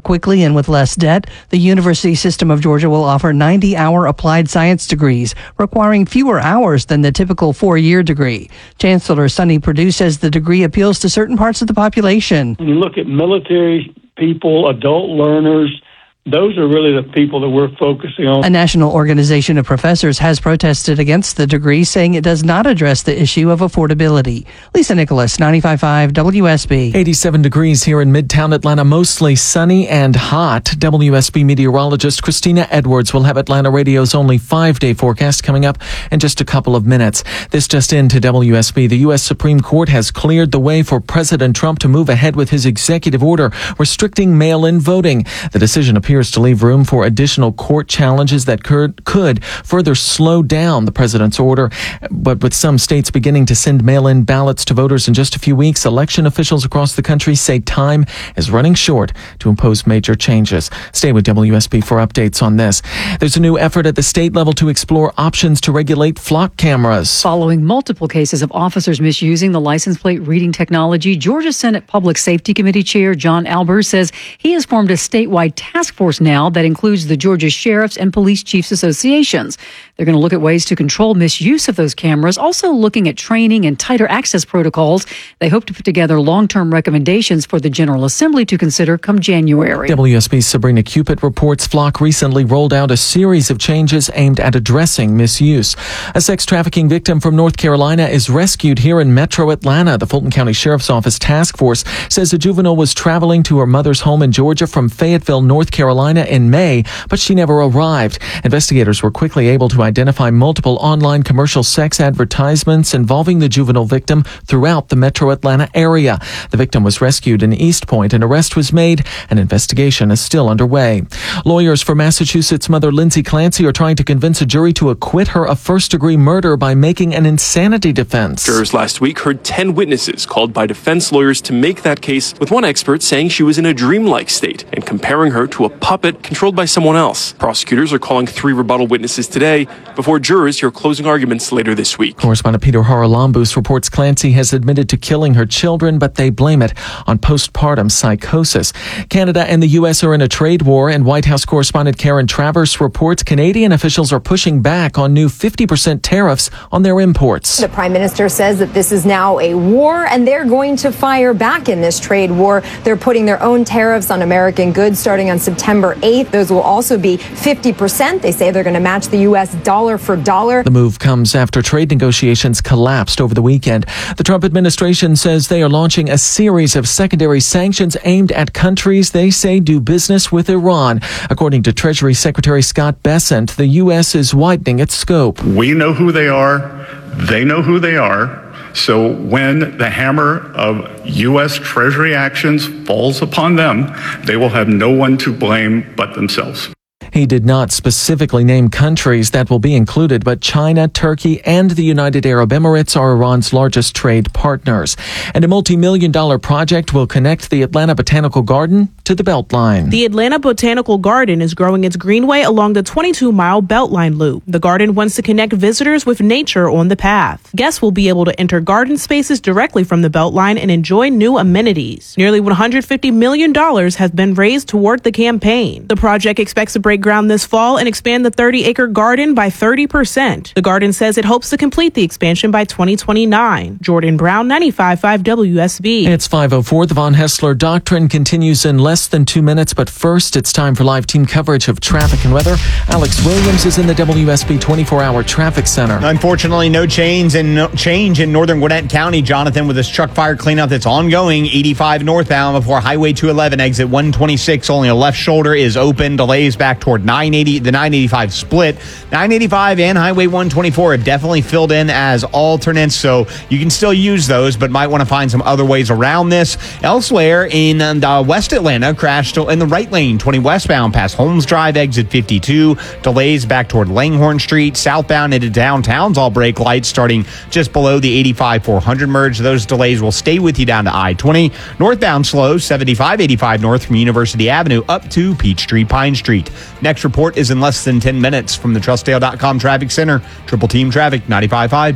quickly and with less debt, the University System of Georgia will offer 90-hour applied science degrees, requiring fewer hours than the typical 4-year degree. Chancellor Sonny Perdue says the degree appeals to certain parts of the population. When you look at military people, adult learners, those are really the people that we're focusing on. A national organization of professors has protested against the degree, saying it does not address the issue of affordability. Lisa Nicholas, 95.5 WSB. 87 degrees here in Midtown Atlanta, mostly sunny and hot. WSB meteorologist Christina Edwards will have Atlanta Radio's only 5-day forecast coming up in just a couple of minutes. This just into WSB. The U.S. Supreme Court has cleared the way for President Trump to move ahead with his executive order restricting mail-in voting. The decision appears to leave room for additional court challenges that could further slow down the president's order. But with some states beginning to send mail-in ballots to voters in just a few weeks, election officials across the country say time is running short to impose major changes. Stay with WSB for updates on this. There's a new effort at the state level to explore options to regulate flock cameras. Following multiple cases of officers misusing the license plate reading technology, Georgia Senate Public Safety Committee Chair John Albers says he has formed a statewide task force now that includes the Georgia Sheriffs and Police Chiefs Associations. They're going to look at ways to control misuse of those cameras, also looking at training and tighter access protocols. They hope to put together long-term recommendations for the General Assembly to consider come January. WSB's Sabrina Cupid reports Flock recently rolled out a series of changes aimed at addressing misuse. A sex trafficking victim from North Carolina is rescued here in Metro Atlanta. The Fulton County Sheriff's Office task force says the juvenile was traveling to her mother's home in Georgia from Fayetteville, North Carolina in May, but she never arrived. Investigators were quickly able to identify multiple online commercial sex advertisements involving the juvenile victim throughout the Metro Atlanta area. The victim was rescued in East Point. An arrest was made. An investigation is still underway. Lawyers for Massachusetts mother Lindsay Clancy are trying to convince a jury to acquit her of first-degree murder by making an insanity defense. Jurors last week heard 10 witnesses called by defense lawyers to make that case, with one expert saying she was in a dreamlike state and comparing her to a puppet controlled by someone else. Prosecutors are calling 3 rebuttal witnesses today before jurors hear closing arguments later this week. Correspondent Peter Haralambous reports Clancy has admitted to killing her children, but they blame it on postpartum psychosis. Canada and the U.S. are in a trade war, and White House correspondent Karen Travers reports Canadian officials are pushing back on new 50% tariffs on their imports. The Prime Minister says that this is now a war, and they're going to fire back in this trade war. They're putting their own tariffs on American goods starting on September 8th. Those will also be 50%. They say they're going to match the U.S. dollar for dollar. The move comes after trade negotiations collapsed over the weekend. The Trump administration says they are launching a series of secondary sanctions aimed at countries they say do business with Iran. According to Treasury Secretary Scott Bessent, the U.S. is widening its scope. We know who they are. They know who they are. So when the hammer of U.S. Treasury actions falls upon them, they will have no one to blame but themselves. He did not specifically name countries that will be included, but China, Turkey, and the United Arab Emirates are Iran's largest trade partners. And a multi-million-dollar project will connect the Atlanta Botanical Garden to the Beltline. The Atlanta Botanical Garden is growing its greenway along the 22-mile Beltline loop. The garden wants to connect visitors with nature on the path. Guests will be able to enter garden spaces directly from the Beltline and enjoy new amenities. Nearly $150 million has been raised toward the campaign. The project expects to break ground this fall and expand the 30-acre garden by 30%. The garden says it hopes to complete the expansion by 2029. Jordan Brown, 95.5 WSB. It's 5:04. The Von Hessler Doctrine continues in less than 2 minutes, but first it's time for live team coverage of traffic and weather. Alex Williams is in the WSB 24-hour traffic center. Unfortunately, no change in northern Gwinnett County, Jonathan, with this truck fire cleanup that's ongoing. 85 northbound before Highway 211 exit 126. Only a left shoulder is open. Delays back toward 980, the 985 split. 985 and Highway 124 have definitely filled in as alternates, so you can still use those, but might want to find some other ways around this. Elsewhere in West Atlanta, crashed in the right lane, 20 westbound past Holmes Drive, exit 52. Delays back toward Langhorne Street. Southbound into downtown's all brake lights starting just below the 85-400 merge. Those delays will stay with you down to I-20. Northbound slow, 75-85 north from University Avenue up to Peachtree Pine Street. Next report is in less than 10 minutes from the TrustDale.com Traffic Center. Triple Team Traffic, 95.5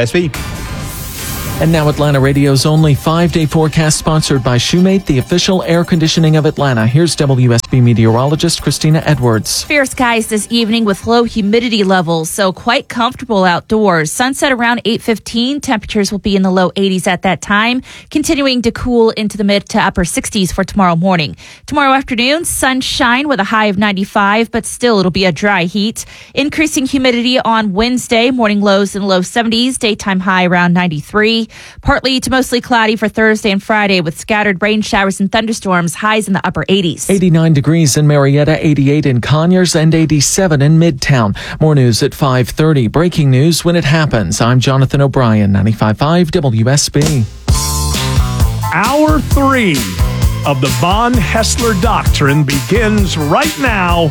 WSB. And now Atlanta Radio's only 5-day forecast, sponsored by Shoemate, the official air conditioning of Atlanta. Here's WSB. WSB meteorologist Christina Edwards. Fair skies this evening with low humidity levels, so quite comfortable outdoors. Sunset around 8:15. Temperatures will be in the low 80s at that time, continuing to cool into the mid to upper 60s for tomorrow morning. Tomorrow afternoon, sunshine with a high of 95, but still it'll be a dry heat. Increasing humidity on Wednesday, morning lows in the low 70s, daytime high around 93. Partly to mostly cloudy for Thursday and Friday with scattered rain showers and thunderstorms, highs in the upper 80s. 89 degrees in Marietta, 88 in Conyers, and 87 in Midtown. More news at 5:30. Breaking news when it happens. I'm Jonathan O'Brien, 95.5 WSB. Hour 3 of the Von Hessler Doctrine begins right now.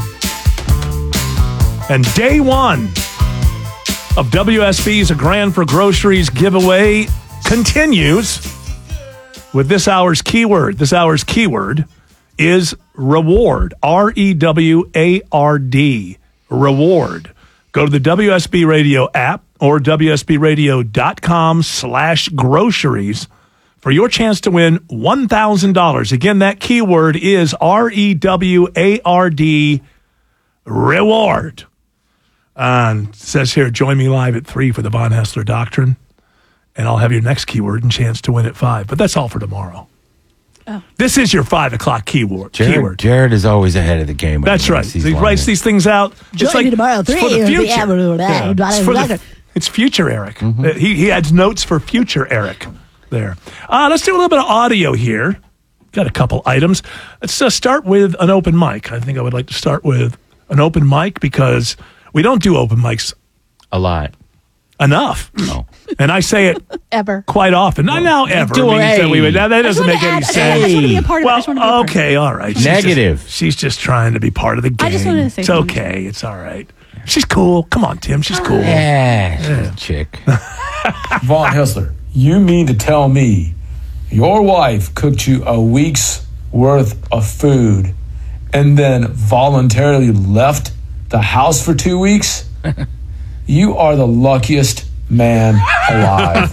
And day 1 of WSB's A Grand for Groceries giveaway continues with this hour's keyword. This hour's keyword is reward. REWARD. Reward. Go to the WSB Radio app or WSBRadio.com/groceries for your chance to win $1,000. Again, that keyword is REWARD. Reward. It says here, join me live at 3 for the Von Hessler Doctrine, and I'll have your next keyword and chance to win at 5. But that's all for tomorrow. Oh. This is your 5 o'clock keyword. Jared is always ahead of the game. That's right. He writes these things out. It's like tomorrow, 3 for the future. It's future Eric. Mm-hmm. He adds notes for future Eric there. Let's do a little bit of audio here. Got a couple items. Let's start with an open mic. I think I would like to start with an open mic because we don't do open mics a lot. Enough. No. And I say it ever. Quite often. Not now ever. That doesn't make any sense. I just want to be a part of it. Well, okay, all right. Negative. She's just trying to be part of the game. I just wanted to say it's okay. It's all right. She's cool. Come on, Tim. She's cool. Yeah. Chick. Von Hessler, you mean to tell me your wife cooked you a week's worth of food and then voluntarily left the house for 2 weeks? You are the luckiest man alive.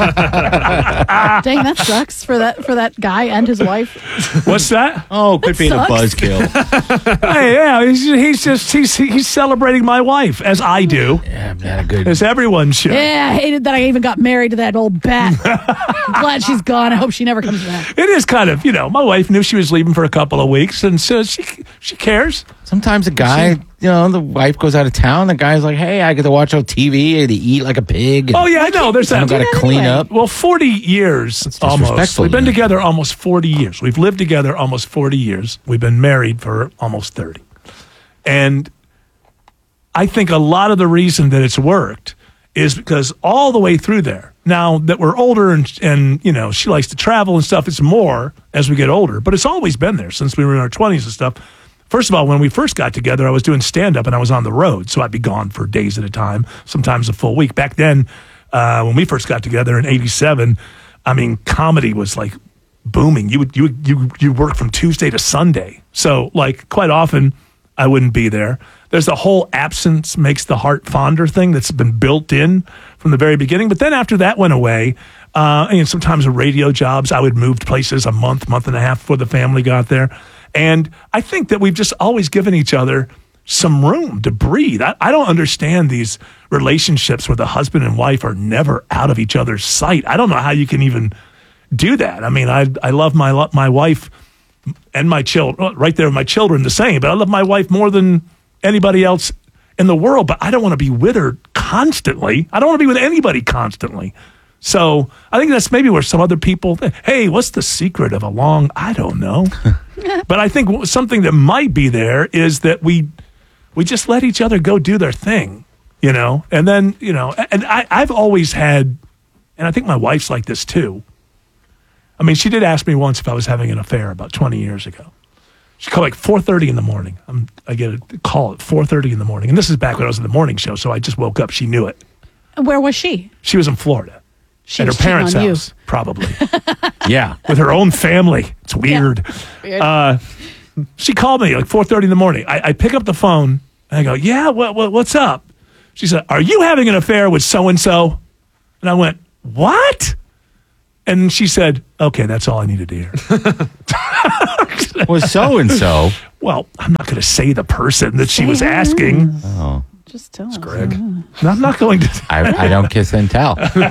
Dang, that sucks for that guy and his wife. What's that? Oh, could be a buzzkill. Hey, yeah, he's celebrating my wife as I do. Yeah, not a good. As everyone should. Yeah, I hated that I even got married to that old bat. I'm glad she's gone. I hope she never comes back. It is kind of, my wife knew she was leaving for a couple of weeks, and so she cares. Sometimes a guy, the wife goes out of town. The guy's like, hey, I get to watch on TV. They eat like a pig. Oh, yeah, I know. There's that. I've got to clean up. Well, 40 years almost. We've been together almost 40 years. We've lived together almost 40 years. We've been married for almost 30. And I think a lot of the reason that it's worked is because all the way through there, now that we're older and she likes to travel and stuff, it's more as we get older. But it's always been there since we were in our 20s and stuff. First of all, when we first got together, I was doing stand-up and I was on the road, so I'd be gone for days at a time, sometimes a full week. Back then, when we first got together in '87, comedy was like booming. You work from Tuesday to Sunday, so like quite often I wouldn't be there. There's the whole absence makes the heart fonder thing that's been built in from the very beginning. But then after that went away, and sometimes the radio jobs, I would move places a month and a half before the family got there. And I think that we've just always given each other some room to breathe. I don't understand these relationships where the husband and wife are never out of each other's sight. I don't know how you can even do that. I love my wife and my children, right there, my children the same, but I love my wife more than anybody else in the world, but I don't want to be with her constantly. I don't want to be with anybody constantly. So I think that's maybe where some other people think, hey, what's the secret of I don't know. But I think something that might be there is that we just let each other go do their thing, and then, and I've always had, and I think my wife's like this too. She did ask me once if I was having an affair about 20 years ago. She called like 4:30 in the morning. I get a call at 4:30 in the morning. And this is back when I was in the morning show, so I just woke up. She knew it. Where was she? She was in Florida. At her parents' house, probably. Yeah. With her own family. It's weird. Yeah. She called me like 4:30 in the morning. I pick up the phone, and I go, yeah, what's up? She said, are you having an affair with so-and-so? And I went, what? And she said, okay, that's all I needed to hear. Was so-and-so. Well, I'm not going to say the person that she was asking. Oh. Just tell us. Greg. No, I'm not going to. I don't kiss and tell.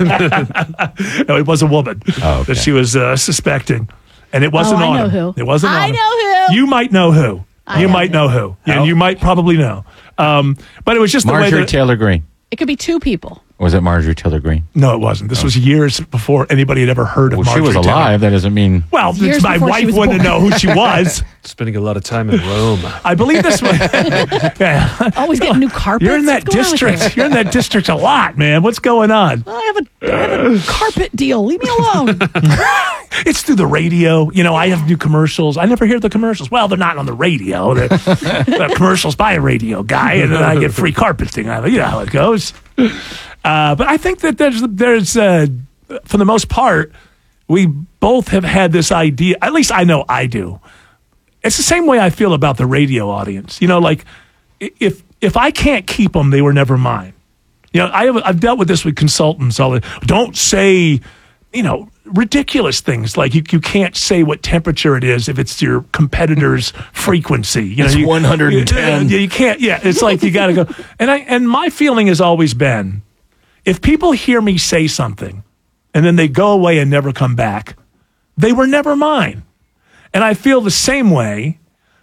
No, it was a woman that she was suspecting. And it wasn't I on know him. who. It wasn't on I him. know who. You might know who. You might know who. Yeah, and you might probably know. But it was just the way Marjorie that... Taylor Greene. It could be two people. Was it Marjorie Taylor Greene? No, it wasn't. This was years before anybody had ever heard of Well, she Marjorie was Taylor. alive. That doesn't mean... Well, Years my before she wife was wouldn't born. know who she was. Spending a lot of time in Rome. I believe this one. Yeah. Always getting new carpets. You're in that What's going on with district. you? You're in that district a lot, man. What's going on? I have a carpet deal. Leave me alone. It's through the radio. You know, I have new commercials. I never hear the commercials. Well, they're not on the radio. They're commercials by a radio guy, and then I get free carpeting. You know how it goes. But I think that there's for the most part, we both have had this idea. At least I know I do. It's the same way I feel about the radio audience. You know, like if I can't keep them, they were never mine. You know, I've dealt with this with consultants. Don't say, you know, ridiculous things like you can't say what temperature it is if it's your competitor's frequency. You know, it's 110. You can't. Yeah, it's like you got to go. And my feeling has always been, if people hear me say something and then they go away and never come back, they were never mine. And I feel the same way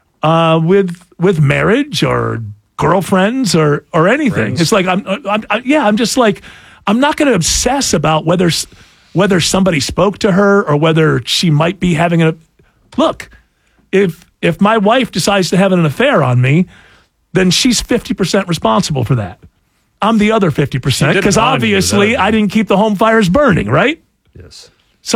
with marriage or girlfriends or anything. Friends. It's like I'm just like, I'm not going to obsess about whether somebody spoke to her or whether she might be having a look. If my wife decides to have an affair on me, then she's 50% responsible for that. I'm the other 50% because obviously I didn't keep the home fires burning, right? Yes. So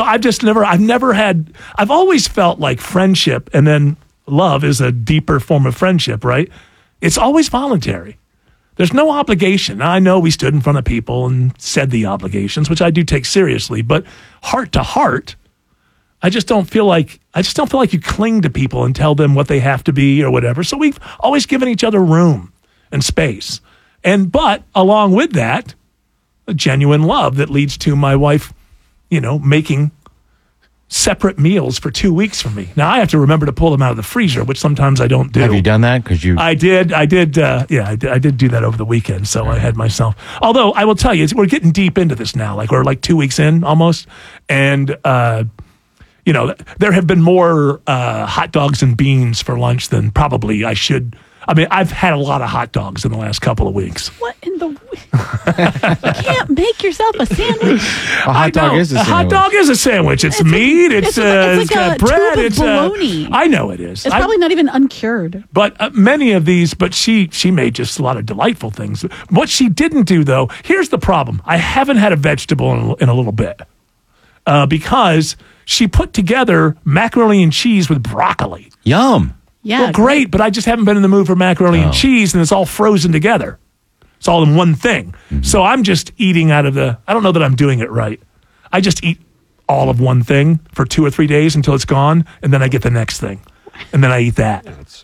I've always felt like friendship and then love is a deeper form of friendship, right? It's always voluntary. There's no obligation. Now, I know we stood in front of people and said the obligations, which I do take seriously, but heart to heart, I just don't feel like you cling to people and tell them what they have to be or whatever. So we've always given each other room and space. But along with that, a genuine love that leads to my wife, you know, making separate meals for 2 weeks from me. Now I have to remember to pull them out of the freezer, which sometimes I don't do. Have you done that? I did. I did do that over the weekend. So I had myself. Although I will tell you, we're getting deep into this now. Like we're like 2 weeks in almost, and you know, there have been more hot dogs and beans for lunch than probably I should. I mean, I've had a lot of hot dogs in the last couple of weeks. What in the... You can't make yourself a sandwich. A hot dog is a sandwich. A hot dog is a sandwich. It's meat. It's got bread. Tube of bologna. I know it is. It's probably not even uncured. But many of these, but she made just a lot of delightful things. What she didn't do, though, here's the problem. I haven't had a vegetable in a little bit because she put together macaroni and cheese with broccoli. Yum. Yeah, well, great, but I just haven't been in the mood for macaroni and cheese, and it's all frozen together. It's all in one thing. Mm-hmm. So I'm just eating out of I don't know that I'm doing it right. I just eat all of one thing for 2 or 3 days until it's gone, and then I get the next thing. And then I eat that.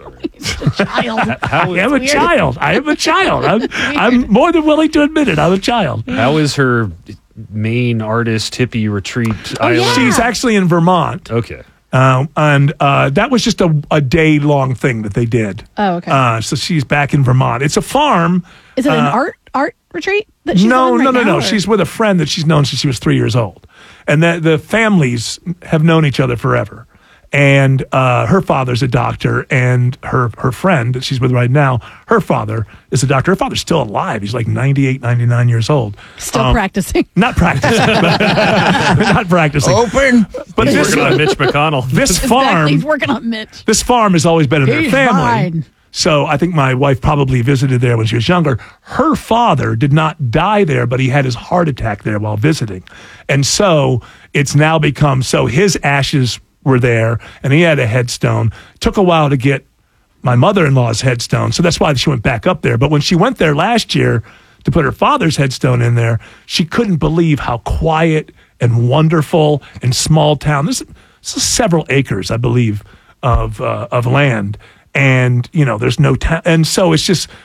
I am a child. I am a child. I'm more than willing to admit it. I'm a child. How is her main artist hippie retreat island? Yeah. She's actually in Vermont. Okay. And that was just a day-long thing that they did. Oh, okay. So she's back in Vermont. It's a farm. Is it an art retreat that she's No. on right now, or? She's with a friend that she's known since she was 3 years old. And the families have known each other forever. And her father's a doctor, and her friend that she's with right now, her father is a doctor. Her father's still alive. He's like 98, 99 years old. Still practicing. Not practicing. Not practicing. Open. But he's working on Mitch McConnell. This farm. He's working on Mitch. This farm has always been in their family. Fine. So I think my wife probably visited there when she was younger. Her father did not die there, but he had his heart attack there while visiting. And so it's now become, so his ashes were there, and he had a headstone. Took a while to get my mother-in-law's headstone, so that's why she went back up there. But when she went there last year to put her father's headstone in there, she couldn't believe how quiet and wonderful and small town. This is several acres, I believe, of land, and you know there's no town, and so it's just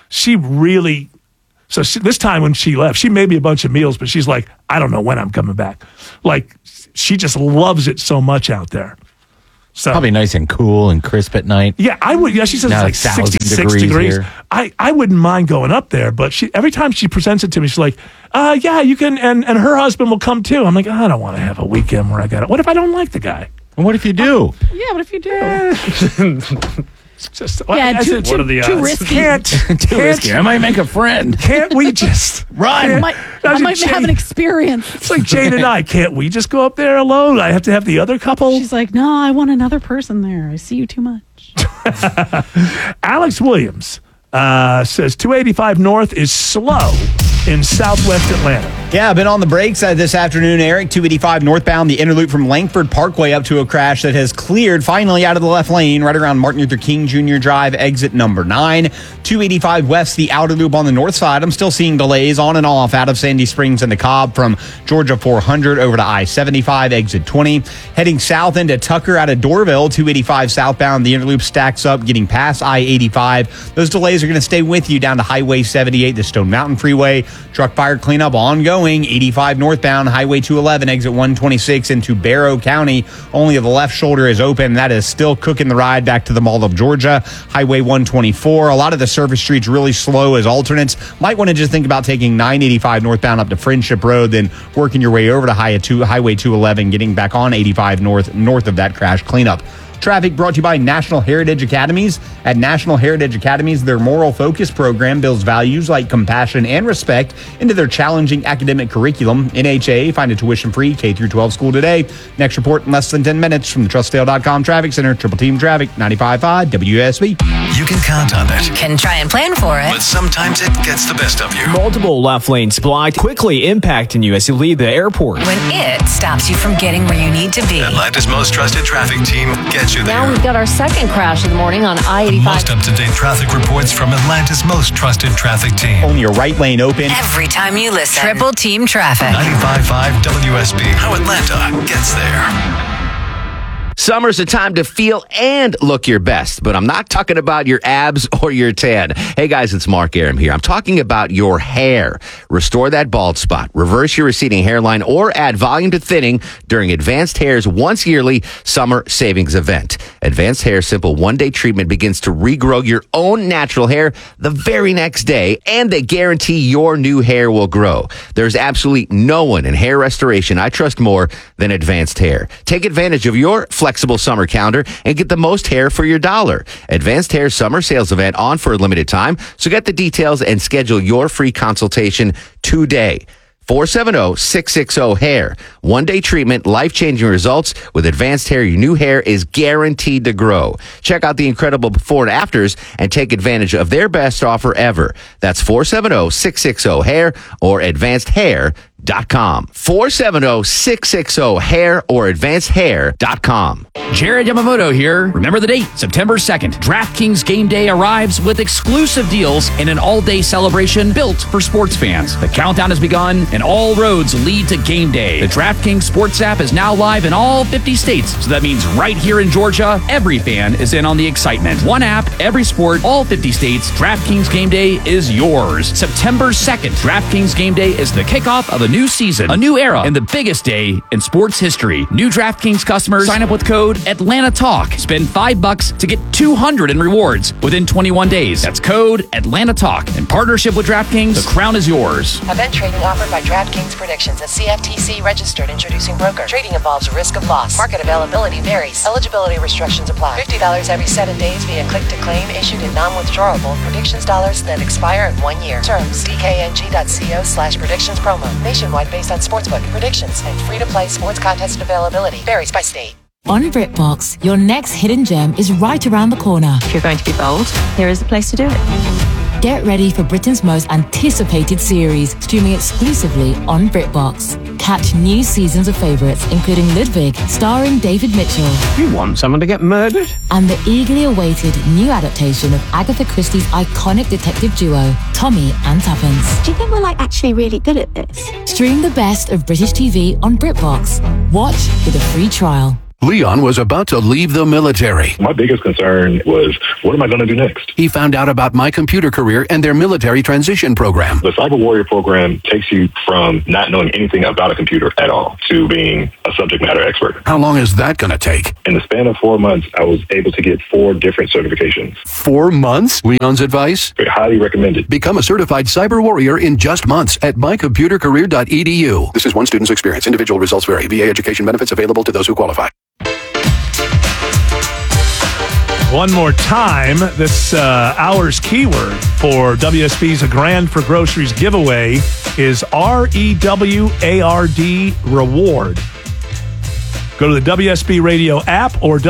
this time when she left, she made me a bunch of meals, but she's like, I don't know when I'm coming back. Like she just loves it so much out there. So probably nice and cool and crisp at night. Yeah, I would. Yeah, she says Now it's like 1,000 66 degrees degrees. I wouldn't mind going up there, but every time she presents it to me, she's like, yeah, you can, and her husband will come too. I'm like, I don't want to have a weekend where I got it. What if I don't like the guy? And what if you do? Yeah, what if you do? Just, what are the odds? Too risky. Too risky. I might make a friend. Can't we just run? I might have an experience. It's like Jane and I. Can't we just go up there alone? I have to have the other couple. She's like, no, I want another person there. I see you too much. Alex Williams says 285 North is slow in southwest Atlanta. Yeah, I've been on the brakes this afternoon, Eric. 285 northbound, the inner loop from Langford Parkway up to a crash that has cleared finally out of the left lane right around Martin Luther King Jr. Drive, exit number 9. 285 west, the outer loop on the north side. I'm still seeing delays on and off out of Sandy Springs and the Cobb from Georgia 400 over to I-75, exit 20. Heading south into Tucker out of Dorville, 285 southbound, the inner loop stacks up, getting past I-85. Those delays are going to stay with you down to Highway 78, the Stone Mountain Freeway. Truck fire cleanup ongoing. 85 northbound, Highway 211, exit 126 into Barrow County. Only the left shoulder is open. That is still cooking the ride back to the Mall of Georgia. Highway 124. A lot of the surface streets really slow as alternates. Might want to just think about taking 985 northbound up to Friendship Road, then working your way over to Highway 211, getting back on 85 north of that crash cleanup. Traffic brought to you by National Heritage Academies. At National Heritage Academies, their moral focus program builds values like compassion and respect into their challenging academic curriculum. NHA, find a tuition-free K-12 school today. Next report in less than 10 minutes from the TrustDale.com Traffic Center. Triple Team Traffic, 95.5 WSB. You can count on it. Can try and plan for it. But sometimes it gets the best of you. Multiple left lanes blocked, quickly impacting you as you leave the airport. When it stops you from getting where you need to be. Atlanta's most trusted traffic team gets you there. Now we've got our second crash of the morning on I-85. Most up-to-date traffic reports from Atlanta's most trusted traffic team. Only your right lane open. Every time you listen. Triple Team Traffic. 95.5 WSB. How Atlanta gets there. Summer's a time to feel and look your best, but I'm not talking about your abs or your tan. Hey guys, it's Mark Aram here. I'm talking about your hair. Restore that bald spot, reverse your receding hairline, or add volume to thinning during Advanced Hair's once yearly summer savings event. Advanced Hair's simple one-day treatment begins to regrow your own natural hair the very next day, and they guarantee your new hair will grow. There's absolutely no one in hair restoration I trust more than Advanced Hair. Take advantage of your flexible summer calendar and get the most hair for your dollar. Advanced Hair summer sales event on for a limited time. So get the details and schedule your free consultation today. 470-660-HAIR. One-day treatment, life-changing results. With Advanced Hair, your new hair is guaranteed to grow. Check out the incredible before and afters and take advantage of their best offer ever. That's 470-660-HAIR or advancedhair.com. 470-660-HAIR or advancedhair.com. Jared Yamamoto here. Remember the date, September 2nd. DraftKings Game Day arrives with exclusive deals and an all-day celebration built for sports fans. The countdown has begun and all roads lead to Game Day. The DraftKings Sports app is now live in all 50 states, so that means right here in Georgia, every fan is in on the excitement. One app, every sport, all 50 states. DraftKings Game Day is yours. September 2nd. DraftKings Game Day is the kickoff of a new season, a new era, and the biggest day in sports history. New DraftKings customers sign up with code Atlanta Talk. Spend $5 to get $200 in rewards within 21 days. That's code Atlanta Talk. In partnership with DraftKings, the crown is yours. Event trading offered by DraftKings Predictions, a CFTC registered introducing broker. Trading involves risk of loss. Market availability varies. Eligibility restrictions apply. $50 every 7 days via click to claim, issued in non-withdrawable predictions dollars that expire in 1 year. Terms dkng.co/predictions promo. Nationwide based on sportsbook predictions and free-to-play sports contest availability varies by state. On BritBox, your next hidden gem is right around the corner. If you're going to be bold, here is the place to do it. Get ready for Britain's most anticipated series, streaming exclusively on BritBox. Catch new seasons of favourites, including Ludwig, starring David Mitchell. You want someone to get murdered? And the eagerly awaited new adaptation of Agatha Christie's iconic detective duo, Tommy and Tuppence. Do you think we're actually really good at this? Stream the best of British TV on BritBox. Watch with a free trial. Leon was about to leave the military. My biggest concern was, what am I going to do next? He found out about My Computer Career and their military transition program. The Cyber Warrior program takes you from not knowing anything about a computer at all to being a subject matter expert. How long is that going to take? In the span of 4 months, I was able to get 4 different certifications. 4 months? Leon's advice? Highly recommended. Become a certified cyber warrior in just months at mycomputercareer.edu. This is one student's experience. Individual results vary. VA education benefits available to those who qualify. One more time, this hour's keyword for WSB's A Grand for Groceries giveaway is REWARD, reward. Go to the WSB Radio app or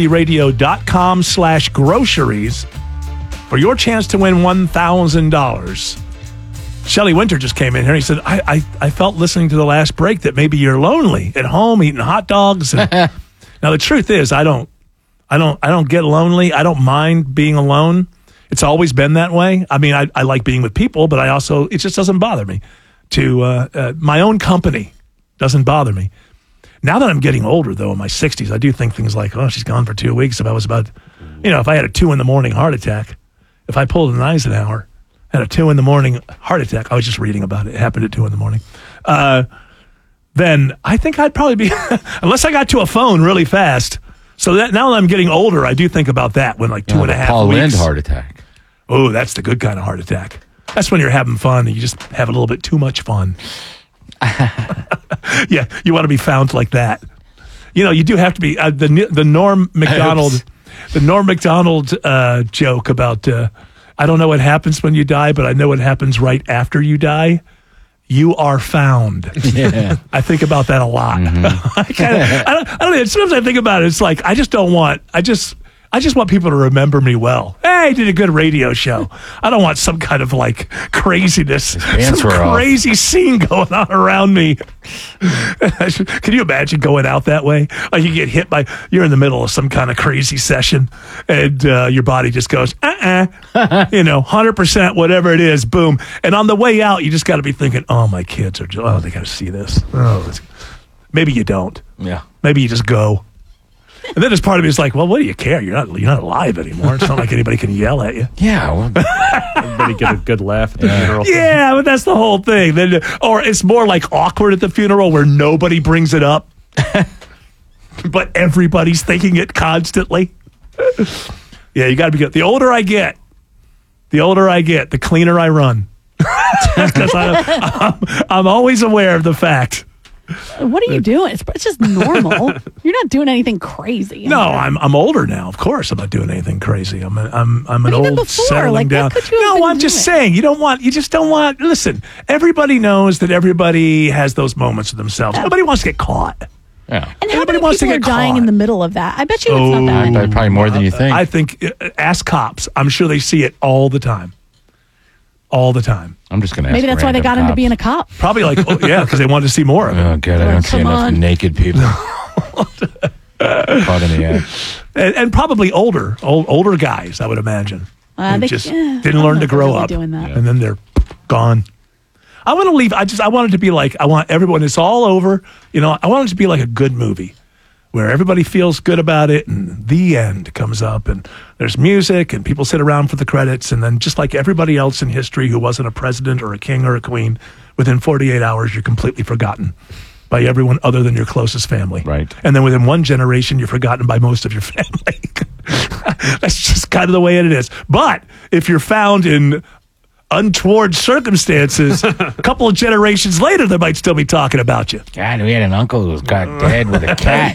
WSBradio.com/groceries for your chance to win $1,000. Shelly Winter just came in here. He said, I felt listening to the last break that maybe you're lonely at home eating hot dogs. And now, the truth is, I don't get lonely. I don't mind being alone. It's always been that way. I mean, I like being with people, but it just doesn't bother me. My own company doesn't bother me. Now that I'm getting older, though, in my 60s, I do think things like, oh, she's gone for 2 weeks. If I was if I had a 2 a.m. heart attack, if I pulled an Eisenhower, had a 2 a.m. heart attack, I was just reading about it. It happened at 2 a.m. Then I think I'd probably be, unless I got to a phone really fast. So that now that I'm getting older, I do think about that when like 2.5 Paul weeks. Lynde heart attack. Oh, that's the good kind of heart attack. That's when you're having fun and you just have a little bit too much fun. Yeah, you want to be found like that. You do have to be the Norm Macdonald, joke about I don't know what happens when you die, but I know what happens right after you die. You are found. Yeah. I think about that a lot. Mm-hmm. I don't know. Sometimes I think about it. It's like I just want people to remember me well. Hey, I did a good radio show. I don't want some kind of like craziness, some crazy scene going on around me. Can you imagine going out that way? Like you get hit you're in the middle of some kind of crazy session and your body just goes, 100%, whatever it is, boom. And on the way out, you just got to be thinking, oh, my kids they got to see this. Oh, maybe you don't. Yeah. Maybe you just go. And then there's part of me is like, well, what do you care? You're not alive anymore. It's not like anybody can yell at you. Yeah. Well, everybody get a good laugh at the funeral. Yeah, but that's the whole thing. Or it's more like awkward at the funeral where nobody brings it up, but everybody's thinking it constantly. Yeah, you got to be good. The older I get, the cleaner I run. Because I'm always aware of the fact. What are you doing? It's just normal. You're not doing anything crazy. No, I'm older now. Of course, I'm not doing anything crazy. I'm an old before, settling down. No, I'm just saying you just don't want. Listen, everybody knows that everybody has those moments of themselves. Nobody wants to get caught. Yeah. And how many people are dying in the middle of that? I bet you it's not that many. Probably more than you think. I think, ask cops. I'm sure they see it all the time. All the time. I'm just going to ask. Maybe that's why they got into being a cop. Probably because they wanted to see more of it. Oh, God, I don't see enough naked people caught in the act. And probably older guys, I would imagine. They just didn't learn to grow up. Doing that. And then they're gone. I want to leave. I want it to be like, I want everyone, it's all over. I want it to be like a good movie where everybody feels good about it and the end comes up and there's music and people sit around for the credits. And then just like everybody else in history who wasn't a president or a king or a queen, within 48 hours, you're completely forgotten by everyone other than your closest family. Right. And then within one generation, you're forgotten by most of your family. That's just kind of the way it is. But if you're found in untoward circumstances, a couple of generations later, they might still be talking about you. God, we had an uncle who got dead with a cat.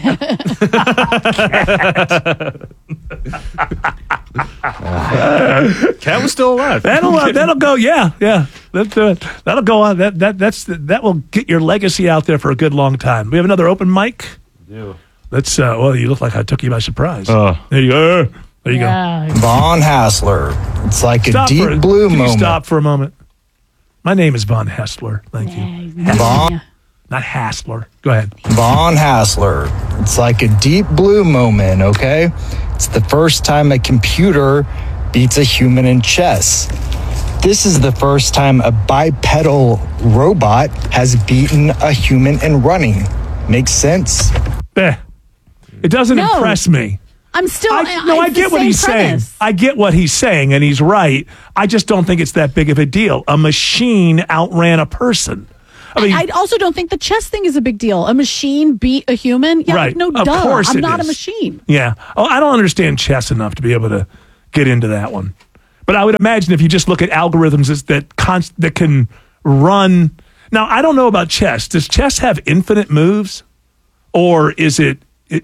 Cat was still alive. That'll go. Yeah. That'll go on. That will get your legacy out there for a good long time. We have another open mic. Yeah. Let's. Well, you look like I took you by surprise. There you go. There you go. Von Hassler. It's like a deep blue moment. Can you stop for a moment? My name is Von Hassler. Thank you. Not Hassler. Go ahead. Von Hassler. It's like a deep blue moment, okay? It's the first time a computer beats a human in chess. This is the first time a bipedal robot has beaten a human in running. Makes sense? It's It doesn't impress me. I'm still. I get what he's saying. I get what he's saying, and he's right. I just don't think it's that big of a deal. A machine outran a person. I mean, I also don't think the chess thing is a big deal. A machine beat a human? Yeah, right. no, Of duh. course I'm it not is. a machine. Yeah. Oh, I don't understand chess enough to be able to get into that one. But I would imagine if you just look at algorithms that can run. Now, I don't know about chess. Does chess have infinite moves, or is it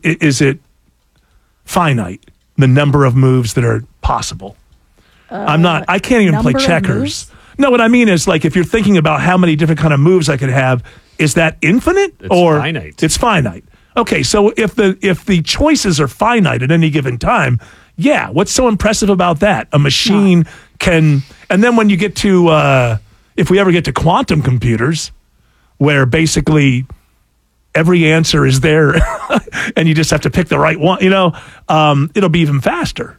finite? The number of moves that are possible. I can't even play checkers. No, what I mean is, like, if you're thinking about how many different kind of moves I could have, is that infinite or finite? It's finite. Okay, so if the choices are finite at any given time, yeah, what's so impressive about that? A machine can, and then when you get to, if we ever get to quantum computers, where basically every answer is there and you just have to pick the right one, it'll be even faster.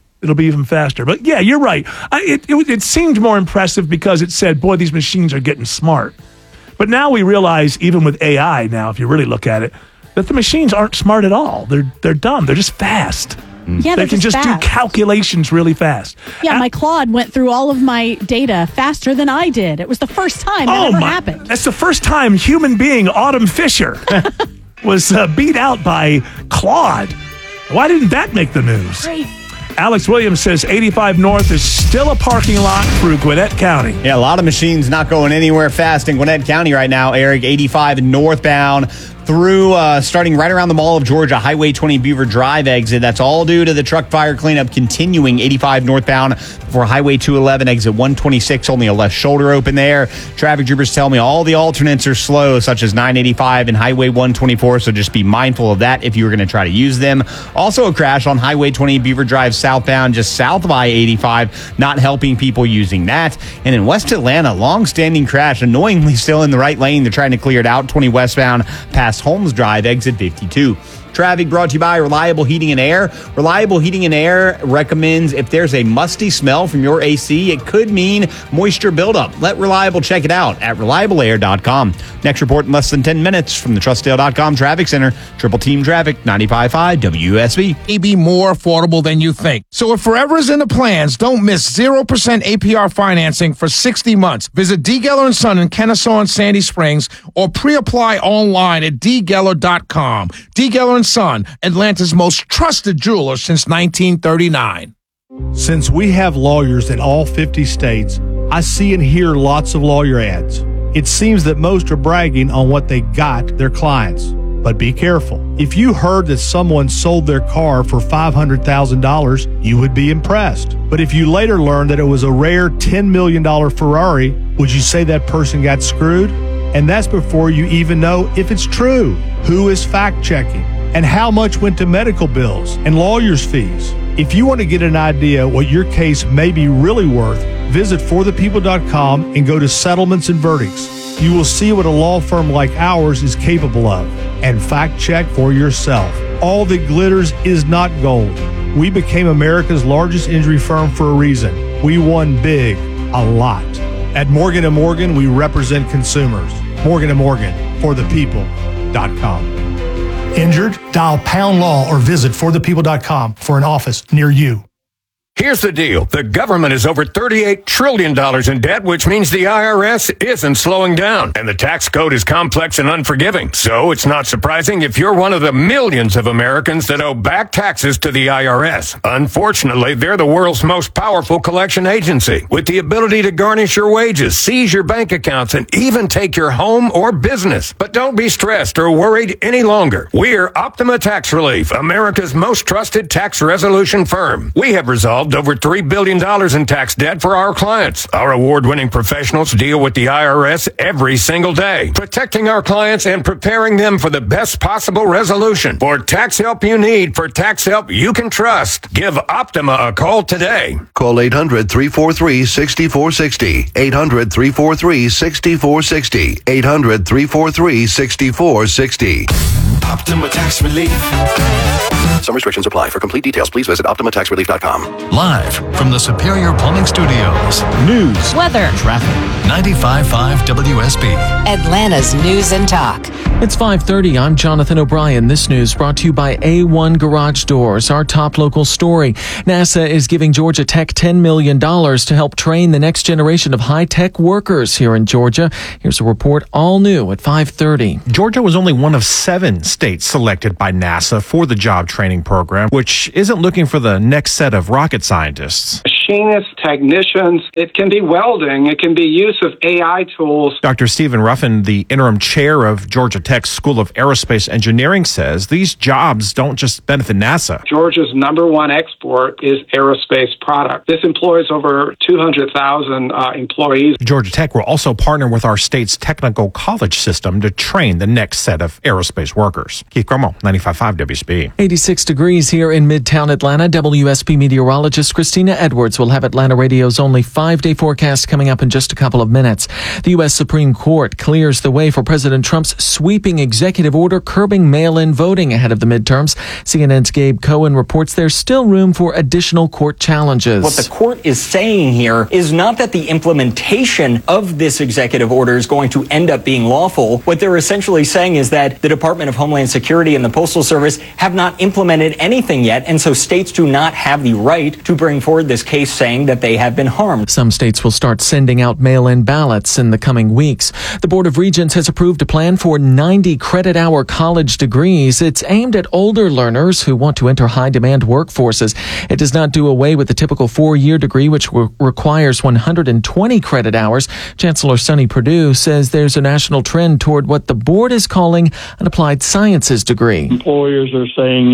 But yeah, you're right. It seemed more impressive because it said, boy, these machines are getting smart. But now we realize, even with AI now, if you really look at it, that the machines aren't smart at all. They're dumb. They're just fast. Yeah, they can just do calculations really fast. Yeah, my Claude went through all of my data faster than I did. It was the first time that ever happened. That's the first time human being Autumn Fisher was beat out by Claude. Why didn't that make the news? Great. Alex Williams says 85 North is still a parking lot through Gwinnett County. Yeah, a lot of machines not going anywhere fast in Gwinnett County right now, Eric. 85 northbound through starting right around the Mall of Georgia, Highway 20 Beaver Drive exit. That's all due to the truck fire cleanup continuing 85 northbound for Highway 211 exit 126. Only a left shoulder open there. Traffic troopers tell me all the alternates are slow, such as 985 and Highway 124, so just be mindful of that if you were going to try to use them. Also a crash on Highway 20 Beaver Drive southbound, just south of I-85, not helping people using that. And in West Atlanta, long-standing crash, annoyingly still in the right lane. They're trying to clear it out, 20 westbound past Holmes Drive, exit 52. Traffic brought to you by Reliable Heating and Air. Reliable Heating and Air recommends if there's a musty smell from your AC, it could mean moisture buildup. Let Reliable check it out at reliableair.com. Next report in less than 10 minutes from the TrustDale.com Traffic Center. Triple Team Traffic, 95.5 WSB. May be more affordable than you think. So if forever is in the plans, don't miss 0% APR financing for 60 months. Visit D. Geller & Son in Kennesaw and Sandy Springs or pre-apply online at dgeller.com. D. Geller & Son, Atlanta's most trusted jeweler since 1939. Since we have lawyers in all 50 states, I see and hear lots of lawyer ads. It seems that most are bragging on what they got their clients. But be careful. If you heard that someone sold their car for $500,000, you would be impressed. But if you later learned that it was a rare $10 million Ferrari, would you say that person got screwed? And that's before you even know if it's true. Who is fact-checking? And how much went to medical bills and lawyers' fees? If you want to get an idea what your case may be really worth, visit forthepeople.com and go to settlements and verdicts. You will see what a law firm like ours is capable of, and fact check for yourself. All that glitters is not gold. We became America's largest injury firm for a reason. We won big, a lot. At Morgan & Morgan, we represent consumers. Morgan & Morgan, forthepeople.com. Injured? Dial pound law or visit forthepeople.com for an office near you. Here's the deal. The government is over $38 trillion in debt, which means the IRS isn't slowing down. And the tax code is complex and unforgiving. So it's not surprising if you're one of the millions of Americans that owe back taxes to the IRS. Unfortunately, they're the world's most powerful collection agency, with the ability to garnish your wages, seize your bank accounts, and even take your home or business. But don't be stressed or worried any longer. We're Optima Tax Relief, America's most trusted tax resolution firm. We have resolved over $3 billion in tax debt for our clients. Our award-winning professionals deal with the IRS every single day, protecting our clients and preparing them for the best possible resolution. For tax help you need, for tax help you can trust, give Optima a call today. Call 800-343-6460. 800-343-6460. 800-343-6460. Optima Tax Relief. Some restrictions apply. For complete details, please visit OptimaTaxRelief.com. Live from the Superior Plumbing Studios. News, weather, traffic. 95.5 WSB. Atlanta's News and Talk. It's 5:30. I'm Jonathan O'Brien. This news brought to you by A1 Garage Doors. Our top local story. NASA is giving Georgia Tech $10 million to help train the next generation of high-tech workers here in Georgia. Here's a report all new at 5:30. Georgia was only one of 7 states selected by NASA for the job training program, which isn't looking for the next set of rocket scientists. Machinists, technicians, it can be welding, it can be use of AI tools. Dr. Stephen Ruffin, the interim chair of Georgia Tech's School of Aerospace Engineering, says these jobs don't just benefit NASA. Georgia's number one export is aerospace product. This employs over 200,000 employees. Georgia Tech will also partner with our state's technical college system to train the next set of aerospace workers. Keith Grummel, 95.5 WSB. 86 degrees here in Midtown Atlanta. WSB meteorologist Christina Edwards will have Atlanta Radio's only 5-day forecast coming up in just a couple of minutes. The U.S. Supreme Court clears the way for President Trump's sweeping executive order curbing mail-in voting ahead of the midterms. CNN's Gabe Cohen reports there's still room for additional court challenges. What the court is saying here is not that the implementation of this executive order is going to end up being lawful. What they're essentially saying is that the Department of Homeland Security and the Postal Service have not implemented anything yet, and so states do not have the right to bring forward this case saying that they have been harmed. Some states will start sending out mail-in ballots in the coming weeks. The Board of Regents has approved a plan for 90 credit-hour college degrees. It's aimed at older learners who want to enter high-demand workforces. It does not do away with the typical 4-year degree, which requires 120 credit hours. Chancellor Sonny Perdue says there's a national trend toward what the board is calling an applied sciences degree. Employers are saying,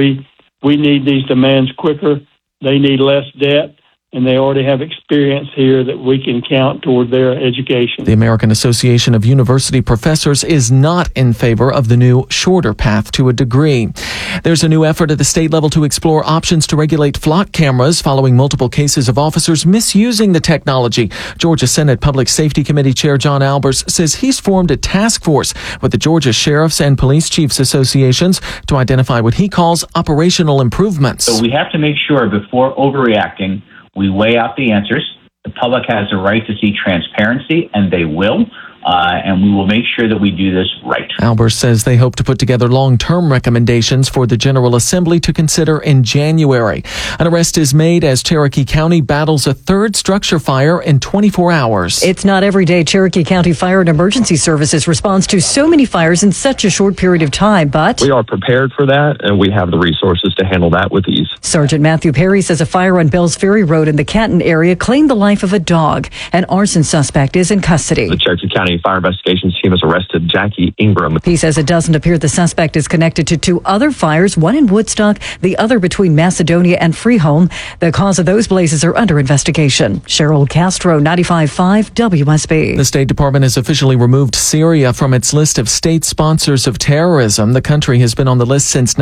we need these demands quicker. They need less debt, and they already have experience here that we can count toward their education. The American Association of University Professors is not in favor of the new shorter path to a degree. There's a new effort at the state level to explore options to regulate flock cameras following multiple cases of officers misusing the technology. Georgia Senate Public Safety Committee Chair John Albers says he's formed a task force with the Georgia Sheriffs and Police Chiefs Associations to identify what he calls operational improvements. So we have to make sure before overreacting, we weigh out the answers. The public has the right to see transparency, and they will. And we will make sure that we do this right. Albers says they hope to put together long-term recommendations for the General Assembly to consider in January. An arrest is made as Cherokee County battles a third structure fire in 24 hours. It's not every day Cherokee County Fire and Emergency Services responds to so many fires in such a short period of time, but we are prepared for that, and we have the resources to handle that with ease. Sergeant Matthew Perry says a fire on Bells Ferry Road in the Canton area claimed the life of a dog. An arson suspect is in custody. The Cherokee County Fire Investigations Team has arrested Jackie Ingram. He says it doesn't appear the suspect is connected to 2 other fires, one in Woodstock, the other between Macedonia and Freeholm. The cause of those blazes are under investigation. Cheryl Castro, 95.5 WSB. The State Department has officially removed Syria from its list of state sponsors of terrorism. The country has been on the list since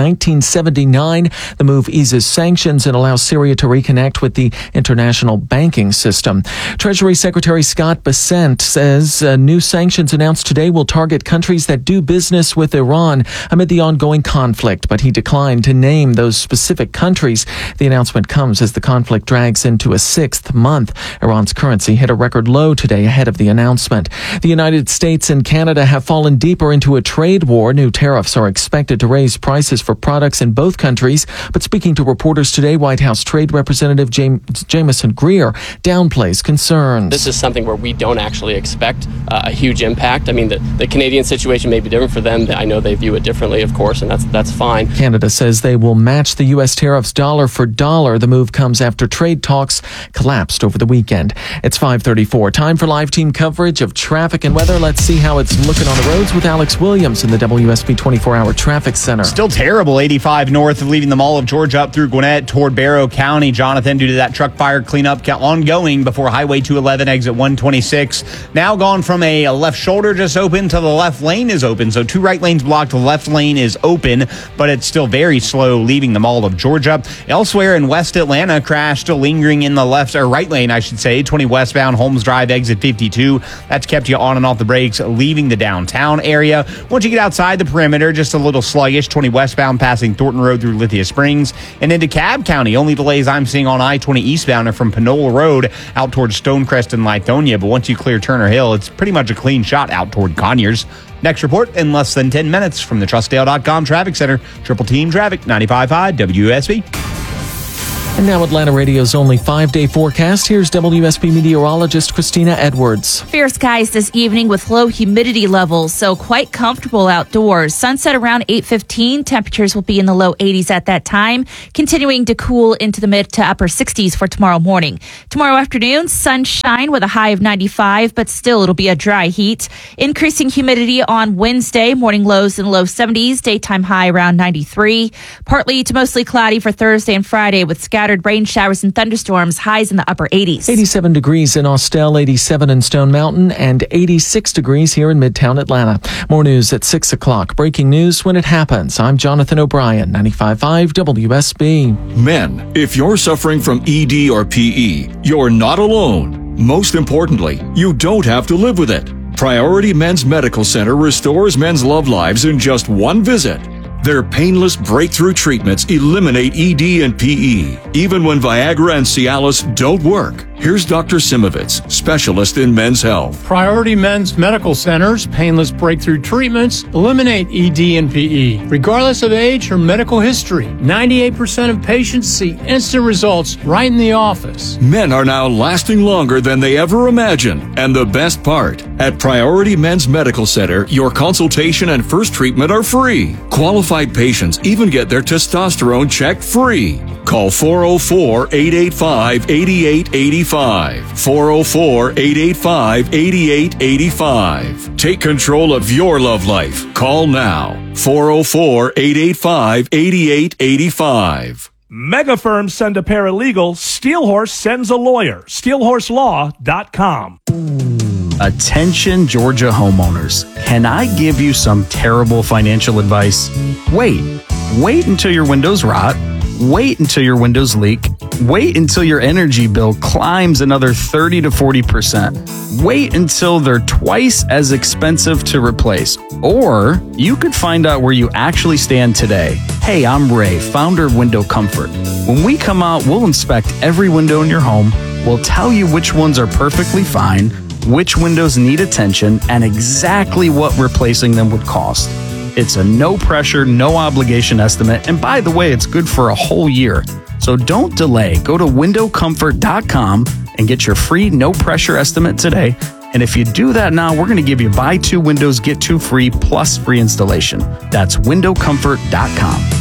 1979. The move eases sanctions and allows Syria to reconnect with the international banking system. Treasury Secretary Scott Bessent says new sanctions announced today will target countries that do business with Iran amid the ongoing conflict, but he declined to name those specific countries. The announcement comes as the conflict drags into a 6th month. Iran's currency hit a record low today ahead of the announcement. The United States and Canada have fallen deeper into a trade war. New tariffs are expected to raise prices for products in both countries, but speaking to reporters today, White House Trade Representative Jamieson Greer downplays concerns. This is something where we don't actually expect a huge impact. I mean, the Canadian situation may be different for them. I know they view it differently, of course, and that's fine. Canada says they will match the U.S. tariffs dollar for dollar. The move comes after trade talks collapsed over the weekend. It's 5:34. Time for live team coverage of traffic and weather. Let's see how it's looking on the roads with Alex Williams in the WSB 24-hour traffic center. Still terrible. 85 north, leaving the Mall of Georgia up through Gwinnett toward Barrow County. Jonathan, due to that truck fire cleanup ongoing before Highway 211 exit 126. Now gone from a left shoulder just open to the left lane is open. So 2 right lanes blocked. The left lane is open, but it's still very slow leaving the Mall of Georgia. Elsewhere in West Atlanta, crash still lingering in the left or right lane, I should say. 20 westbound, Holmes Drive, exit 52. That's kept you on and off the brakes leaving the downtown area. Once you get outside the perimeter, just a little sluggish. 20 westbound passing Thornton Road through Lithia Springs and into Cobb County. Only delays I'm seeing on I-20 eastbound are from Panola Road out towards Stonecrest and Lithonia. But once you clear Turner Hill, it's pretty much a clean shot out toward Conyers. Next report in less than 10 minutes from the TrustDale.com Traffic Center. Triple Team Traffic, 95.5 WSB. And now Atlanta Radio's only 5-day forecast. Here's WSB meteorologist Christina Edwards. Fair skies this evening with low humidity levels, so quite comfortable outdoors. Sunset around 8:15. Temperatures will be in the low 80s at that time, continuing to cool into the mid to upper 60s for tomorrow morning. Tomorrow afternoon, sunshine with a high of 95, but still it'll be a dry heat. Increasing humidity on Wednesday, morning lows in the low 70s, daytime high around 93. Partly to mostly cloudy for Thursday and Friday with scattered rain showers and thunderstorms, highs in the upper 80s. 87 degrees in Austell, 87 in Stone Mountain, and 86 degrees here in Midtown Atlanta. More news at 6 o'clock. Breaking news when it happens. I'm Jonathan O'Brien, 95.5 WSB. Men, if you're suffering from ED or PE, you're not alone. Most importantly, you don't have to live with it. Priority Men's Medical Center restores men's love lives in just one visit. Their painless breakthrough treatments eliminate ED and PE, even when Viagra and Cialis don't work. Here's Dr. Simovitz, specialist in men's health. Priority Men's Medical Center's painless breakthrough treatments eliminate ED and PE, regardless of age or medical history. 98% of patients see instant results right in the office. Men are now lasting longer than they ever imagined. And the best part, at Priority Men's Medical Center, your consultation and first treatment are free. Qualified patients even get their testosterone checked free. Call 404-885-8885. 404-885-8885. Take control of your love life. Call now. 404-885-8885. Mega firms send a paralegal. Steelhorse sends a lawyer. SteelhorseLaw.com. Attention, Georgia homeowners. Can I give you some terrible financial advice? Wait until your windows rot. Wait until your windows leak. Wait until your energy bill climbs another 30 to 40%. Wait until they're twice as expensive to replace. Or you could find out where you actually stand today. Hey, I'm Ray, founder of Window Comfort. When we come out, we'll inspect every window in your home. We'll tell you which ones are perfectly fine, which windows need attention, and exactly what replacing them would cost. It's a no pressure, no obligation estimate. And by the way, it's good for a whole year. So don't delay. Go to windowcomfort.com and get your free no pressure estimate today. And if you do that now, we're going to give you buy 2 windows, get 2 free plus free installation. That's windowcomfort.com.